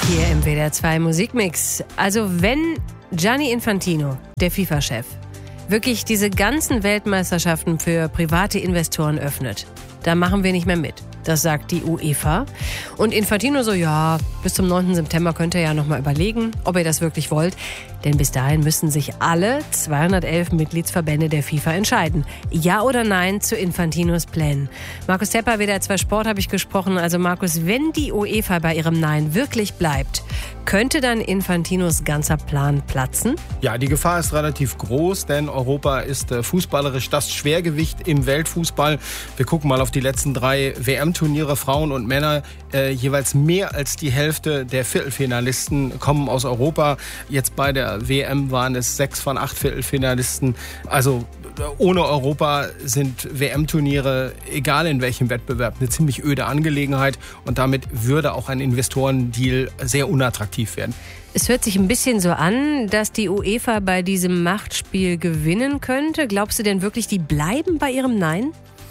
Hier im WDR 2 Musikmix. Also wenn Gianni Infantino, der FIFA-Chef, wirklich diese ganzen Weltmeisterschaften für private Investoren öffnet, dann machen wir nicht mehr mit. Das sagt die UEFA. Und Infantino so, ja, bis zum 9. September könnt ihr ja nochmal überlegen, ob ihr das wirklich wollt. Denn bis dahin müssen sich alle 211 Mitgliedsverbände der FIFA entscheiden. Ja oder nein zu Infantinos Plänen. Markus Tepper, WDR 2 Sport, habe ich gesprochen. Also Markus, wenn die UEFA bei ihrem Nein wirklich bleibt, könnte dann Infantinos ganzer Plan platzen? Ja, die Gefahr ist relativ groß, denn Europa ist fußballerisch das Schwergewicht im Weltfußball. Wir gucken mal auf die letzten 3 WM-Turniere, Frauen und Männer. Jeweils mehr als die Hälfte der Viertelfinalisten kommen aus Europa. Jetzt bei der WM waren es 6 von 8 Viertelfinalisten. Also ohne Europa sind WM-Turniere, egal in welchem Wettbewerb, eine ziemlich öde Angelegenheit. Und damit würde auch ein Investorendeal sehr unattraktiv werden. Es hört sich ein bisschen so an, dass die UEFA bei diesem Machtspiel gewinnen könnte. Glaubst du denn wirklich, die bleiben bei ihrem Nein?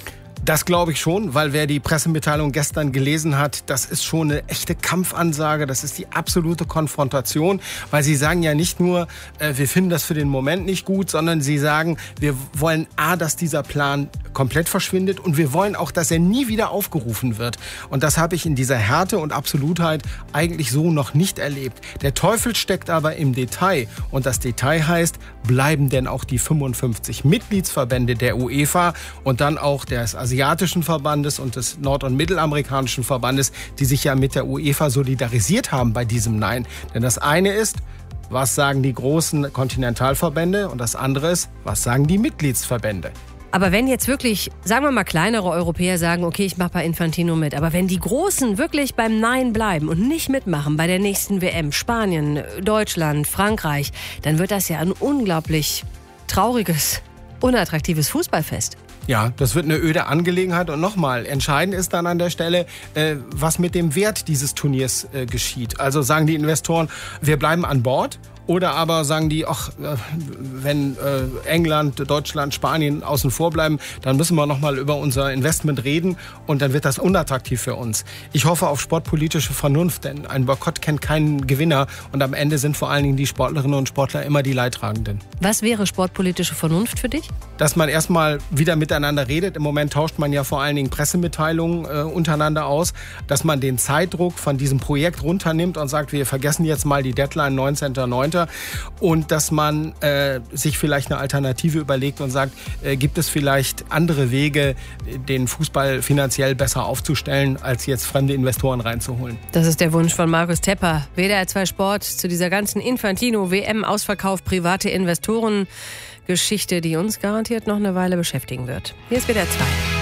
Das glaube ich schon, weil wer die Pressemitteilung gestern gelesen hat, das ist schon eine echte Kampfansage, das ist die absolute Konfrontation, weil sie sagen ja nicht nur, wir finden das für den Moment nicht gut, sondern sie sagen, wir wollen dass dieser Plan komplett verschwindet und wir wollen auch, dass er nie wieder aufgerufen wird. Und das habe ich in dieser Härte und Absolutheit eigentlich so noch nicht erlebt. Der Teufel steckt aber im Detail und das Detail heißt, bleiben denn auch die 55 Mitgliedsverbände der UEFA und dann auch des Asiatischen Verbandes und des Nord- und Mittelamerikanischen Verbandes, die sich ja mit der UEFA solidarisiert haben bei diesem Nein. Denn das eine ist, was sagen die großen Kontinentalverbände und das andere ist, was sagen die Mitgliedsverbände. Aber wenn jetzt wirklich, sagen wir mal, kleinere Europäer sagen, okay, ich mache bei Infantino mit, aber wenn die Großen wirklich beim Nein bleiben und nicht mitmachen bei der nächsten WM, Spanien, Deutschland, Frankreich, dann wird das ja ein unglaublich trauriges, unattraktives Fußballfest. Ja, das wird eine öde Angelegenheit. Und nochmal, entscheidend ist dann an der Stelle, was mit dem Wert dieses Turniers geschieht. Also sagen die Investoren, wir bleiben an Bord. Oder aber sagen die, wenn England, Deutschland, Spanien außen vor bleiben, dann müssen wir nochmal über unser Investment reden und dann wird das unattraktiv für uns. Ich hoffe auf sportpolitische Vernunft, denn ein Boykott kennt keinen Gewinner und am Ende sind vor allen Dingen die Sportlerinnen und Sportler immer die Leidtragenden. Was wäre sportpolitische Vernunft für dich? Dass man erstmal wieder miteinander redet. Im Moment tauscht man ja vor allen Dingen Pressemitteilungen untereinander aus, dass man den Zeitdruck von diesem Projekt runternimmt und sagt, wir vergessen jetzt mal die Deadline 19.09. Und dass man sich vielleicht eine Alternative überlegt und sagt, gibt es vielleicht andere Wege, den Fußball finanziell besser aufzustellen, als jetzt fremde Investoren reinzuholen. Das ist der Wunsch von Markus Tepper, WDR 2 Sport, zu dieser ganzen Infantino-WM-Ausverkauf, private Investoren-Geschichte, die uns garantiert noch eine Weile beschäftigen wird. Hier ist WDR 2.